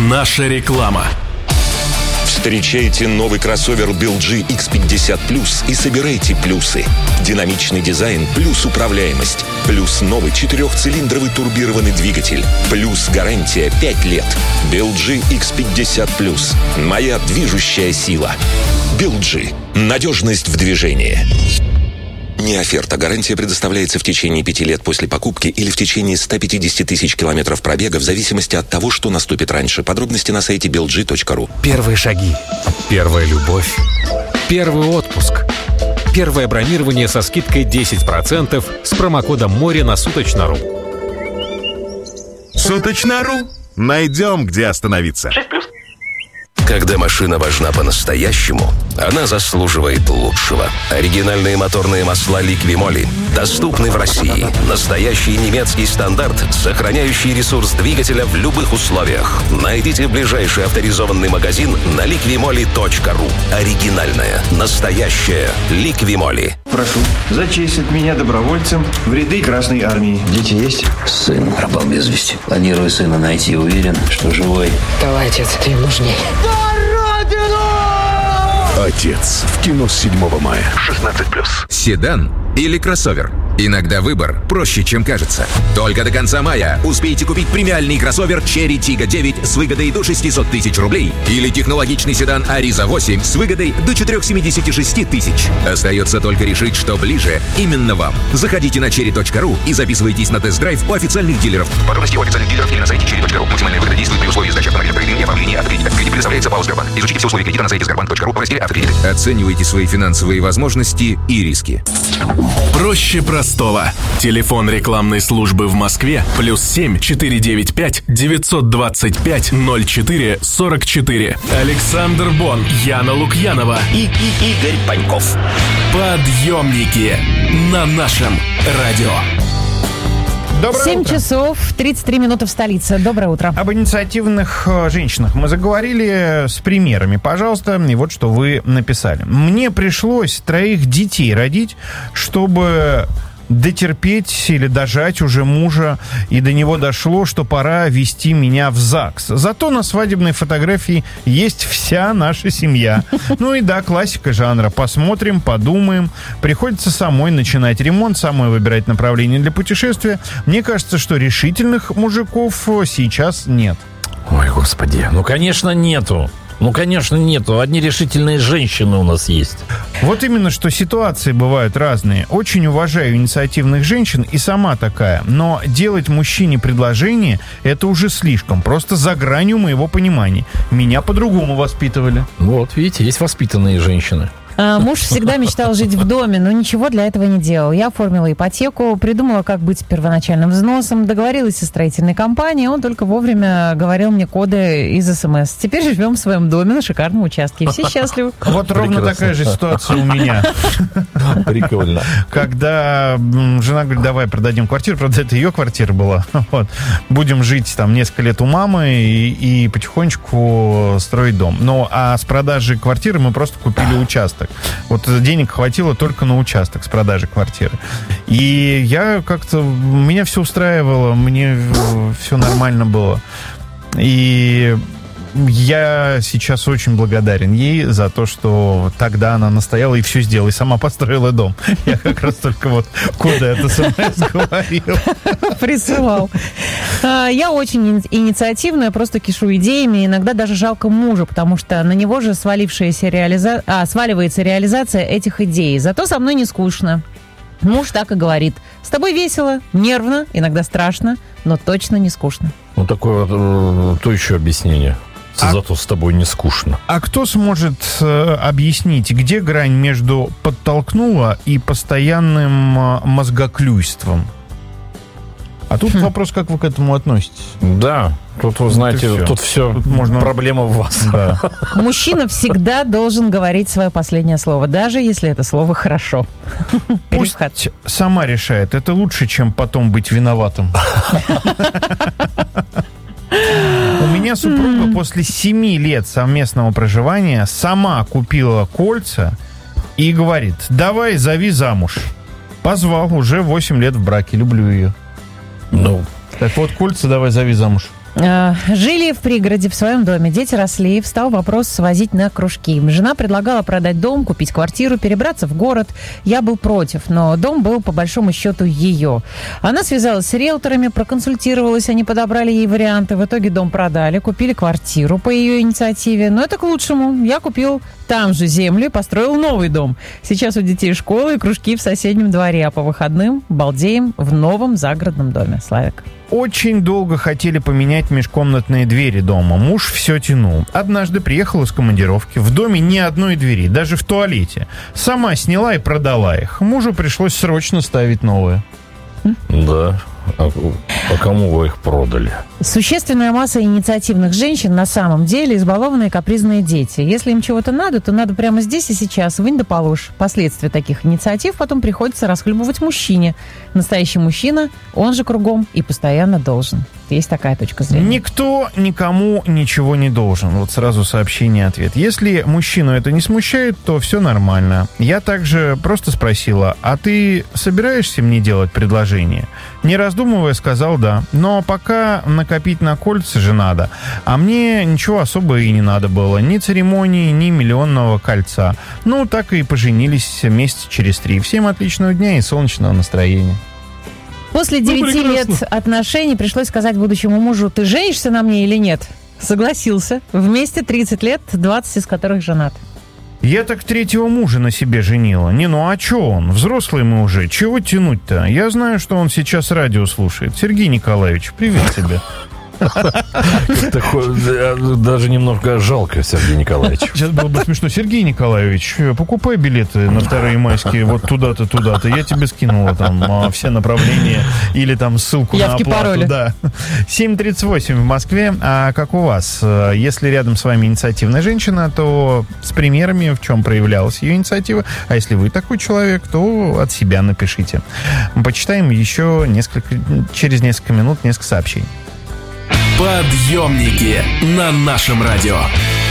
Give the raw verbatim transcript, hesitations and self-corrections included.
Наша реклама. Встречайте новый кроссовер би эл джи икс пятьдесят плюс и собирайте плюсы. Динамичный дизайн плюс управляемость. Плюс новый четырехцилиндровый турбированный двигатель. Плюс гарантия пять лет. би эл джи икс пятьдесят плюс. Моя движущая сила. би эл джи. Надежность в движении. Не оферта. Гарантия предоставляется в течение пяти лет после покупки или в течение ста пятидесяти тысяч километров пробега в зависимости от того, что наступит раньше. Подробности на сайте би эл джи точка ру. Первые шаги. Первая любовь. Первый отпуск. Первое бронирование со скидкой десять процентов с промокодом «Море» на Суточно.ру. Суточно.ру. Найдем, где остановиться. Когда машина важна по-настоящему, она заслуживает лучшего. Оригинальные моторные масла Liqui-Moly доступны в России. Настоящий немецкий стандарт, сохраняющий ресурс двигателя в любых условиях. Найдите ближайший авторизованный магазин на ликви моли точка ру. Оригинальная, настоящая Liqui-Moly. Прошу зачесть от меня добровольцем в ряды Красной Армии. Дети есть? Сын пропал без вести. Планирую сына найти, уверен, что живой. Давай, отец, ты им нужней. Отец в кино с седьмого мая. шестнадцать плюс. Седан или кроссовер? Иногда выбор проще, чем кажется. Только до конца мая успейте купить премиальный кроссовер Cherry Tiggo девять с выгодой до шестьсот тысяч рублей или технологичный седан Ariza восемь с выгодой до четыреста семьдесят шесть тысяч. Остается только решить, что ближе именно вам. Заходите на черри точка ру и записывайтесь на тест-драйв у официальных дилеров. Подробности у официальных дилеров или на сайте черри точка ру. Максимальная выгода действует при условии сдачи автомобиля при оформлении автокредита. Кредит предоставляется ПАО «Сбербанк». Изучите все условия кредита на сайте сбербанк точка ру в разделе «Автокредиты». Оценивайте свои финансовые возможности и риски. Проще простого. Телефон рекламной службы в Москве плюс семь четыре девять пять девятьсот двадцать пять ноль четыре сорок четыре. Александр Бон, Яна Лукьянова и, и Игорь Паньков. Подъемники на нашем радио. Доброе семь утро. часов тридцать три минуты в столице. Доброе утро. Об инициативных э, женщинах мы заговорили с примерами. Пожалуйста, и вот что вы написали. Мне пришлось троих детей родить, чтобы дотерпеть или дожать уже мужа, и до него дошло, что пора вести меня в ЗАГС. Зато на свадебной фотографии есть вся наша семья. Ну и да, классика жанра. Посмотрим, подумаем. Приходится самой начинать ремонт, самой выбирать направление для путешествия. Мне кажется, что решительных мужиков сейчас нет. Ой, господи. Ну, конечно, нету. Ну, конечно, нету. Одни решительные женщины у нас есть. Вот именно, что ситуации бывают разные. Очень уважаю инициативных женщин и сама такая. Но делать мужчине предложение – это уже слишком. Просто за гранью моего понимания. Меня по-другому воспитывали. Вот, видите, есть воспитанные женщины. А, муж всегда мечтал жить в доме, но ничего для этого не делал. Я оформила ипотеку, придумала, как быть с первоначальным взносом, договорилась со строительной компанией, он только вовремя говорил мне коды из СМС. Теперь живем в своем доме на шикарном участке. Все счастливы. Вот ровно такая же ситуация у меня. Прикольно. Когда жена говорит, давай продадим квартиру, правда, это ее квартира была. Вот. Будем жить там несколько лет у мамы и, и потихонечку строить дом. Ну, а с продажи квартиры мы просто купили участок. Вот денег хватило только на участок с продажи квартиры. И я как-то... Меня все устраивало, мне все нормально было. И я сейчас очень благодарен ей за то, что тогда она настояла и все сделала, и сама построила дом. Я как раз только вот куда это СМС говорил. Присылал. Я очень инициативная, просто кишу идеями. Иногда даже жалко мужа, потому что на него же свалившаяся реализа... а, сваливается реализация этих идей. Зато со мной не скучно. Муж так и говорит. С тобой весело, нервно, иногда страшно, но точно не скучно. Ну, такое вот, то еще объяснение. А, Зато с тобой не скучно. А кто сможет э, объяснить, где грань между подтолкнула и постоянным э, мозгоклюйством? А тут хм. вопрос, как вы к этому относитесь? Да, тут, вы знаете, все. тут все, тут можно... проблема в вас. Да. Мужчина всегда должен говорить свое последнее слово, даже если это слово хорошо. Пусть сама решает. Это лучше, чем потом быть виноватым. У меня супруга после семи лет совместного проживания сама купила кольца и говорит, давай зови замуж. Позвал, уже восемь лет в браке, люблю ее. Ну, так вот, кольца давай зови замуж. Жили в пригороде в своем доме, дети росли, встал вопрос свозить на кружки. Жена предлагала продать дом, купить квартиру, перебраться в город. Я был против, но дом был по большому счету ее. Она связалась с риэлторами, проконсультировалась, они подобрали ей варианты. В итоге дом продали, купили квартиру по ее инициативе. Но это к лучшему. Я купил там же землю и построил новый дом. Сейчас у детей школа и кружки в соседнем дворе, а по выходным балдеем в новом загородном доме. Славик. Очень долго хотели поменять межкомнатные двери дома. Муж все тянул. Однажды приехал из командировки. В доме ни одной двери, даже в туалете. Сама сняла и продала их. Мужу пришлось срочно ставить новые. Да. А, а кому вы их продали? Существенная масса инициативных женщин на самом деле избалованные капризные дети. Если им чего-то надо, то надо прямо здесь и сейчас, вынь да положь. Последствия таких инициатив потом приходится расхлебывать мужчине. Настоящий мужчина, он же кругом и постоянно должен. Есть такая точка зрения. Никто никому ничего не должен. Вот сразу сообщение-ответ. Если мужчину это не смущает, то все нормально. Я также просто спросила, а ты собираешься мне делать предложение? Не раздумывая, сказал да. Но пока накопить на кольца же надо. А мне ничего особо и не надо было. Ни церемонии, ни миллионного кольца. Ну, так и поженились месяца через три. Всем отличного дня и солнечного настроения. После девяти ну, лет отношений пришлось сказать будущему мужу: ты женишься на мне или нет? Согласился. Вместе тридцать лет, двадцать из которых женат. Я так третьего мужа на себе женила. Не, ну а чё он? Взрослый мы уже. Чего тянуть-то? Я знаю, что он сейчас радио слушает. Сергей Николаевич, привет тебе. Даже немного жалко Сергея Николаевича. Сейчас было бы смешно. Сергей Николаевич, покупай билеты на вторые майские вот туда-то, туда-то. Я тебе скинула там все направления или там ссылку на оплату. Пароли. Да. семь тридцать восемь в Москве. А как у вас? Если рядом с вами инициативная женщина, то с примерами, в чем проявлялась ее инициатива. А если вы такой человек, то от себя напишите. Почитаем еще несколько, через несколько минут несколько сообщений. Подъемники на нашем радио.